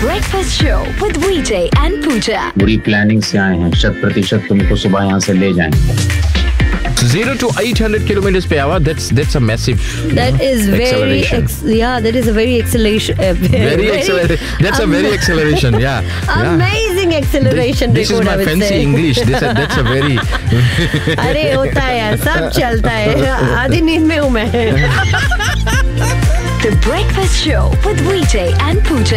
Breakfast Show with VJ and Pooja. बुरी planning से आए हैं, 100% तुमको सुबह यहाँ से ले जाएंगे. 0 to 800 kilometers per hour. That's a massive. That is very that is a very acceleration. Very acceleration. That's a very acceleration. Yeah. Amazing acceleration. This is my fancy English. That's a very. अरे होता है यार, सब चलता है. आधी नींद में हूँ मैं. The Breakfast Show with VJ and Pooja.